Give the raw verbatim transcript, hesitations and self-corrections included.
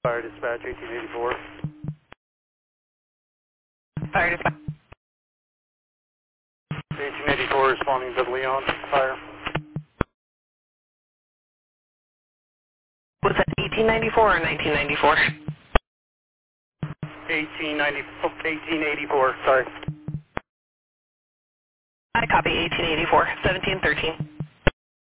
Fire dispatch eighteen eighty-four. Fire dispatch. eighteen eighty-four responding to Leon. Fire. Was that eighteen ninety-four or nineteen ninety-four? eighteen ninety, eighteen eighty-four, sorry. I copy eighteen eighty-four, seventeen thirteen.